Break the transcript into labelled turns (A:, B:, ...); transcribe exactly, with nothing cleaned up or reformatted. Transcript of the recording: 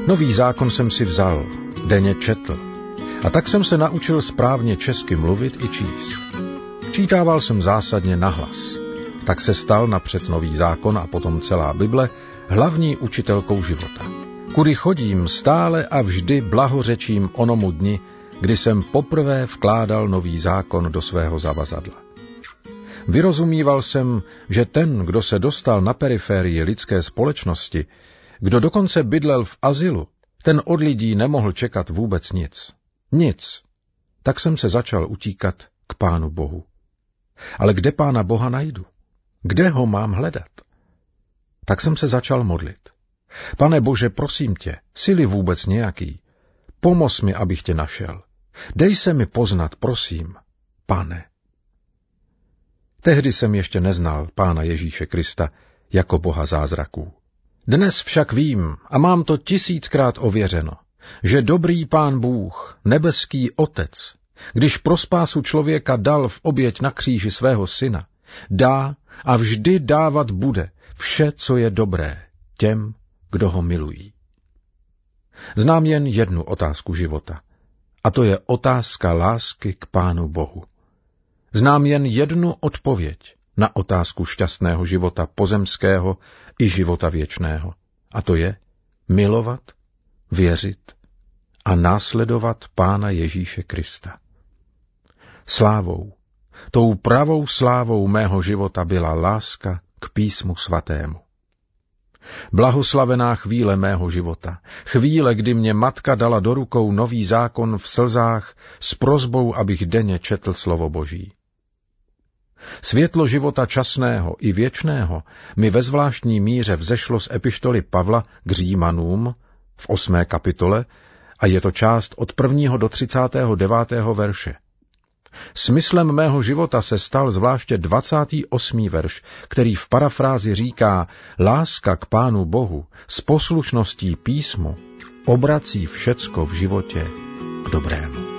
A: Nový zákon jsem si vzal, denně četl, a tak jsem se naučil správně česky mluvit i číst. Čítával jsem zásadně nahlas. Tak se stal napřed Nový zákon a potom celá Bible hlavní učitelkou života. Kudy chodím, stále a vždy blahořečím onomu dni, kdy jsem poprvé vkládal Nový zákon do svého zavazadla. Vyrozumíval jsem, že ten, kdo se dostal na periferii lidské společnosti, kdo dokonce bydlel v azylu, ten od lidí nemohl čekat vůbec nic. Nic. Tak jsem se začal utíkat k Pánu Bohu. Ale kde Pána Boha najdu? Kde ho mám hledat? Tak jsem se začal modlit. Pane Bože, prosím tě, jsi-li vůbec nějaký, pomoz mi, abych tě našel. Dej se mi poznat, prosím, Pane. Tehdy jsem ještě neznal Pána Ježíše Krista jako Boha zázraků. Dnes však vím, a mám to tisíckrát ověřeno, že dobrý Pán Bůh, nebeský Otec, když pro spásu člověka dal v oběť na kříži svého syna, dá a vždy dávat bude vše, co je dobré, těm, kdo ho milují. Znám jen jednu otázku života, a to je otázka lásky k Pánu Bohu. Znám jen jednu odpověď na otázku šťastného života pozemského i života věčného, a to je milovat, věřit a následovat Pána Ježíše Krista. Slávou, tou pravou slávou mého života byla láska k písmu svatému. Blahoslavená chvíle mého života, chvíle, kdy mě matka dala do rukou Nový zákon v slzách s prosbou, abych denně četl slovo Boží. Světlo života časného i věčného mi ve zvláštní míře vzešlo z epištoly Pavla k Římanům v osmé kapitole a je to část od prvního do třicátého devátého verše. Smyslem mého života se stal zvláště dvacátý osmý verš, který v parafrázi říká: láska k Pánu Bohu s poslušností písmu obrací všecko v životě k dobrému.